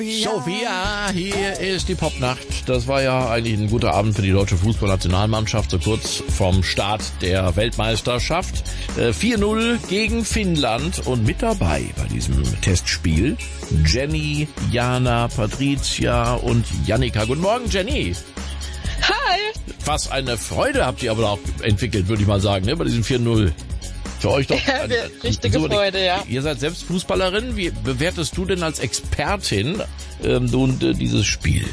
Sophia, hier ist die Popnacht. Das war ja eigentlich ein guter Abend für die deutsche Fußballnationalmannschaft, so kurz vom Start der Weltmeisterschaft. 4-0 gegen Finnland und mit dabei bei diesem Testspiel Jenny, Jana, Patricia und Jannika. Guten Morgen, Jenny. Hi. Was eine Freude habt ihr aber auch entwickelt, würde ich mal sagen, ne, bei diesem 4-0. Für euch doch richtige Freude, ja. Ihr seid selbst Fußballerin. Wie bewertest du denn als Expertin dieses Spiel?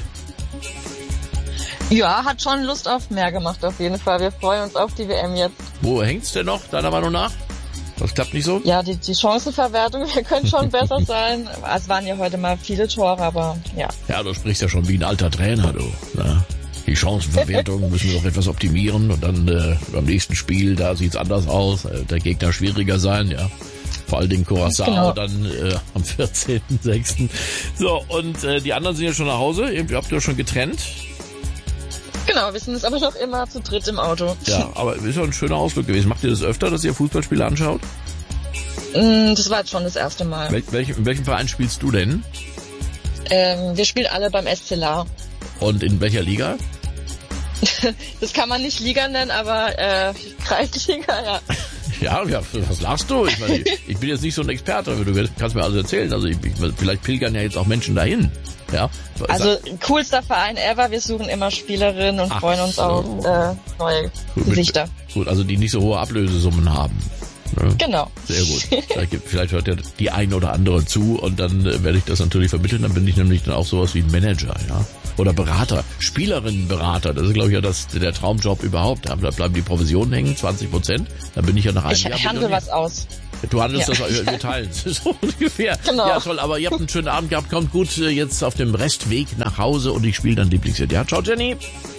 Ja, hat schon Lust auf mehr gemacht auf jeden Fall. Wir freuen uns auf die WM jetzt. Wo hängt's denn noch, deiner Meinung nach? Das klappt nicht so? Ja, die Chancenverwertung, wir können schon besser sein. Es waren ja heute mal viele Tore, aber ja. Ja, du sprichst ja schon wie ein alter Trainer, du. Na? Die Chancenverwertung müssen wir doch etwas optimieren und dann beim nächsten Spiel, da sieht's anders aus, der Gegner schwieriger sein, ja. Vor allen Dingen Curaçao genau. Dann am 14.06. So, und die anderen sind ja schon nach Hause, habt ihr schon getrennt? Genau, wir sind jetzt aber noch immer zu dritt im Auto. Ja, aber ist ja ein schöner Ausflug gewesen. Macht ihr das öfter, dass ihr Fußballspiele anschaut? Das war jetzt schon das erste Mal. In welchem Verein spielst du denn? Wir spielen alle beim SC La. Und in welcher Liga? Das kann man nicht Liga nennen, aber Kreisliga, ja. Ja, was lachst du? Ich meine, ich bin jetzt nicht so ein Experte, aber du kannst mir alles erzählen. Also vielleicht pilgern ja jetzt auch Menschen dahin. Ja. Also coolster Verein ever. Wir suchen immer Spielerinnen und freuen uns auf neue Gesichter. Gut, also die nicht so hohe Ablösesummen haben. Ne? Genau. Sehr gut. Vielleicht hört ja die ein oder andere zu und dann werde ich das natürlich vermitteln. Dann bin ich nämlich dann auch sowas wie ein Manager, ja. Oder Berater, Spielerinnenberater. Das ist, glaube ich, ja der Traumjob überhaupt. Da bleiben die Provisionen hängen, 20%. Dann bin ich ja nach einem Jahr. Ich handle was aus. Du handelst das, wir teilen es. So ungefähr. Genau. Ja, toll. Aber ihr habt einen schönen Abend gehabt. Kommt gut jetzt auf dem Restweg nach Hause und ich spiele dann Lieblingslied. Ja, ciao, Jenny.